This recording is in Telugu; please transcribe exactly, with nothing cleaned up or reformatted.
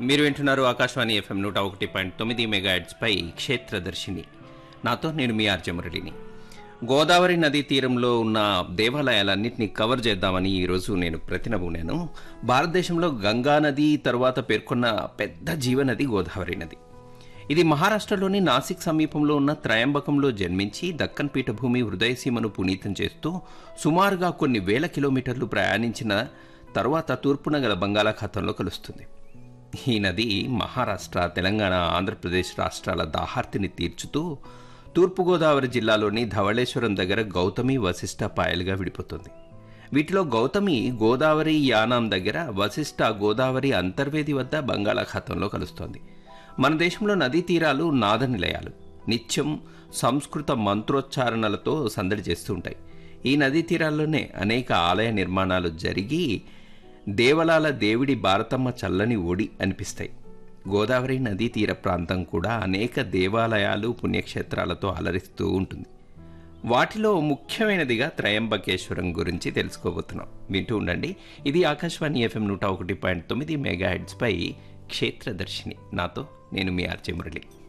మీరు వింటున్నారు ఆకాశవాణి ఎఫ్ఎం నూట ఒకటి పాయింట్ తొమ్మిది మెగాహెర్ట్జ్ పై క్షేత్రదర్శిని. నాతో నేను మీ ఆర్జే మురళిని. గోదావరి నదీ తీరంలో ఉన్న దేవాలయాలన్నింటినీ కవర్ చేద్దామని ఈరోజు నేను ప్రతినబూనాను. భారతదేశంలో గంగా నది తరువాత పేర్కొన్న పెద్ద జీవనది గోదావరి నది. ఇది మహారాష్ట్రలోని నాసిక్ సమీపంలో ఉన్న త్రయంబకంలో జన్మించి దక్కన్ పీఠభూమి హృదయసీమను పునీతం చేస్తూ సుమారుగా కొన్ని వేల కిలోమీటర్లు ప్రయాణించిన తరువాత తూర్పున గల బంగాళాఖాతంలో కలుస్తుంది. ఈ నది మహారాష్ట్ర, తెలంగాణ, ఆంధ్రప్రదేశ్ రాష్ట్రాల దాహార్తిని తీర్చుతూ తూర్పుగోదావరి జిల్లాలోని ధవళేశ్వరం దగ్గర గౌతమి, వశిష్ఠ పాయలుగా విడిపోతుంది. వీటిలో గౌతమి గోదావరి యానాం దగ్గర, వశిష్ఠ గోదావరి అంతర్వేది వద్ద బంగాళాఖాతంలో కలుస్తోంది. మన దేశంలో నదీ తీరాలు నాద నిలయాలు. నిత్యం సంస్కృత మంత్రోచ్చారణలతో సందడి చేస్తూ ఉంటాయి. ఈ నదీ తీరాల్లోనే అనేక ఆలయ నిర్మాణాలు జరిగి దేవలాల దేవిడి భారతమ్మ చల్లని ఒడి అనిపిస్తాయి. గోదావరి నదీ తీర ప్రాంతం కూడా అనేక దేవాలయాలు, పుణ్యక్షేత్రాలతో అలరిస్తూ ఉంటుంది. వాటిలో ముఖ్యమైనదిగా త్రయంబకేశ్వరం గురించి తెలుసుకోబోతున్నాం. వింటూ ఉండండి. ఇది ఆకాశవాణి ఎఫ్ఎం నూట ఒకటి పాయింట్ తొమ్మిది మెగాహెర్ట్జ్ పై క్షేత్రదర్శిని. నాతో నేను మీ ఆర్జే మురళి.